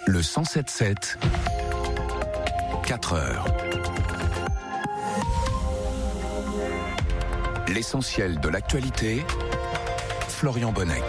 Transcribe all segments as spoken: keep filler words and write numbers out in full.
Le cent sept sept, quatre heures. L'essentiel de l'actualité, Florian Bonnec.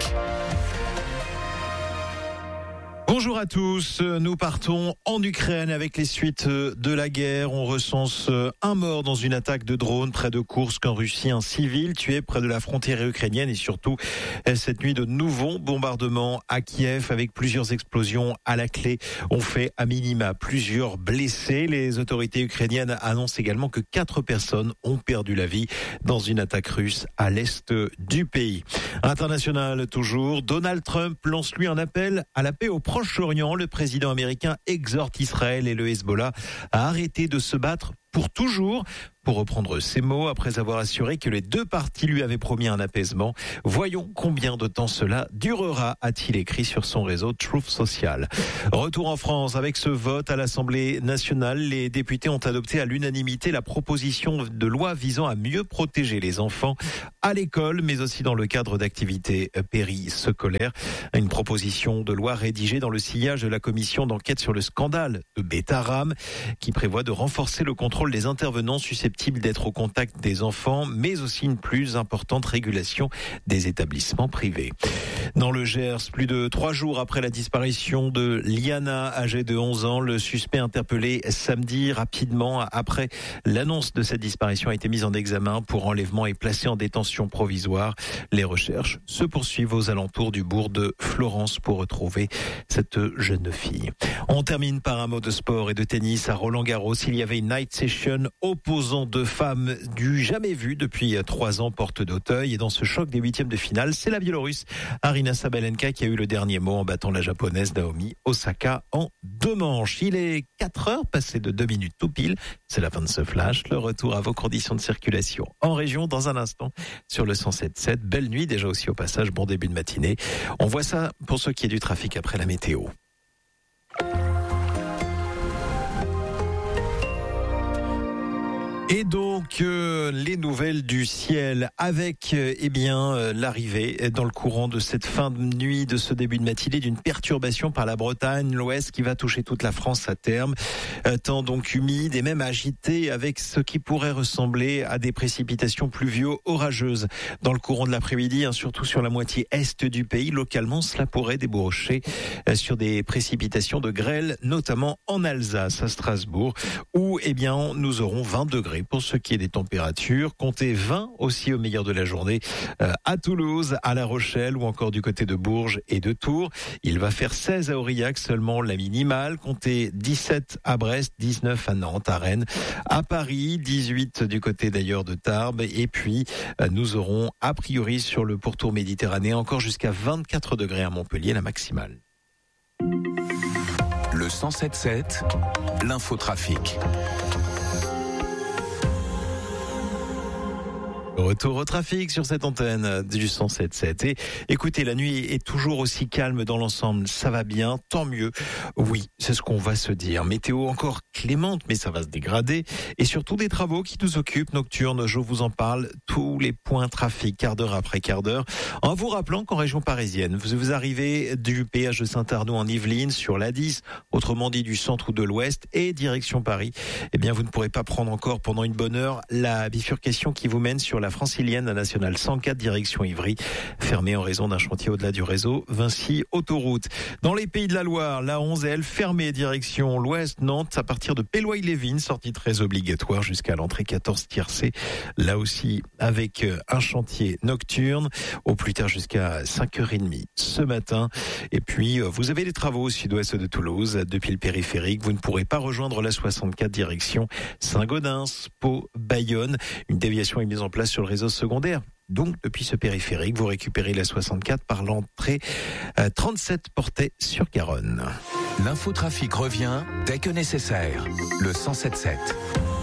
Bonjour à tous, nous partons en Ukraine avec les suites de la guerre. On recense un mort dans une attaque de drone près de Koursk en Russie, un civil tué près de la frontière ukrainienne et surtout cette nuit de nouveaux bombardements à Kiev avec plusieurs explosions à la clé. On fait à minima plusieurs blessés. Les autorités ukrainiennes annoncent également que quatre personnes ont perdu la vie dans une attaque russe à l'est du pays. International toujours, Donald Trump lance lui un appel à la paix au Proche-Orient. Le président américain exhorte Israël et le Hezbollah à arrêter de se battre pour toujours. Pour reprendre ses mots, après avoir assuré que les deux parties lui avaient promis un apaisement. Voyons combien de temps cela durera, a-t-il écrit sur son réseau Truth Social. Retour en France avec ce vote à l'Assemblée nationale. Les députés ont adopté à l'unanimité la proposition de loi visant à mieux protéger les enfants à l'école, mais aussi dans le cadre d'activités périscolaires. Une proposition de loi rédigée dans le sillage de la commission d'enquête sur le scandale de Betharam, qui prévoit de renforcer le contrôle des intervenants susceptibles d'être au contact des enfants, mais aussi une plus importante régulation des établissements privés. Dans le Gers, plus de trois jours après la disparition de Liana, âgée de onze ans, le suspect interpellé samedi rapidement après l'annonce de cette disparition a été mis en examen pour enlèvement et placé en détention provisoire. Les recherches se poursuivent aux alentours du bourg de Florence pour retrouver cette jeune fille. On termine par un mot de sport et de tennis à Roland-Garros. Il y avait une night session opposant deux femmes du jamais vu depuis trois ans porte d'Auteuil. Et dans ce choc des huitièmes de finale, c'est la Biélorusse Aryna Sabalenka qui a eu le dernier mot en battant la japonaise Naomi Osaka en deux manches. Il est quatre heures, passé de deux minutes tout pile. C'est la fin de ce flash. Le retour à vos conditions de circulation en région dans un instant sur le cent sept sept. Belle nuit déjà aussi au passage, bon début de matinée. On voit ça pour ce qui est du trafic après la météo. Et donc euh, les nouvelles du ciel avec euh, eh bien euh, l'arrivée dans le courant de cette fin de nuit, de ce début de matinée, d'une perturbation par la Bretagne, l'Ouest qui va toucher toute la France à terme. Euh, temps donc humide et même agité avec ce qui pourrait ressembler à des précipitations pluvio-orageuses dans le courant de l'après-midi, hein, surtout sur la moitié est du pays. Localement, cela pourrait déboucher euh, sur des précipitations de grêle, notamment en Alsace, à Strasbourg, où eh bien nous aurons vingt degrés. Pour ce qui est des températures, comptez vingt aussi au meilleur de la journée euh, à Toulouse, à La Rochelle ou encore du côté de Bourges et de Tours. Il va faire seize à Aurillac, seulement la minimale. Comptez dix-sept à Brest, dix-neuf à Nantes, à Rennes, à Paris, dix-huit du côté d'ailleurs de Tarbes. Et puis euh, nous aurons a priori sur le pourtour méditerranéen encore jusqu'à vingt-quatre degrés à Montpellier, la maximale. Le cent sept sept, l'infotrafic. Retour au trafic sur cette antenne du cent sept sept. Et écoutez, la nuit est toujours aussi calme dans l'ensemble. Ça va bien, tant mieux. Oui, c'est ce qu'on va se dire. Météo encore clémente, mais ça va se dégrader. Et surtout des travaux qui nous occupent nocturnes. Je vous en parle. Tous les points trafic, quart d'heure après quart d'heure. En vous rappelant qu'en région parisienne, vous, vous arrivez du péage de Saint-Arnaud en Yvelines sur l'A dix, autrement dit du centre ou de l'ouest, et direction Paris. Eh bien, vous ne pourrez pas prendre encore pendant une bonne heure la bifurcation qui vous mène sur la francilienne, la nationale cent quatre direction Ivry, fermée en raison d'un chantier au-delà du réseau Vinci Autoroute. Dans les Pays de la Loire, la onze L fermée direction l'ouest, Nantes, à partir de Péloy-Lévin, sortie très obligatoire jusqu'à l'entrée quatorze Tiercé, là aussi avec un chantier nocturne, au plus tard jusqu'à cinq heures trente ce matin. Et puis, vous avez des travaux au sud-ouest de Toulouse, depuis le périphérique, vous ne pourrez pas rejoindre la soixante-quatre direction Saint-Gaudens, Pau, Bayonne. Une déviation est mise en place sur le réseau secondaire. Donc, depuis ce périphérique, vous récupérez la soixante-quatre par l'entrée euh, trente-sept Portet-sur-Garonne. L'infotrafic revient dès que nécessaire. Le cent sept sept.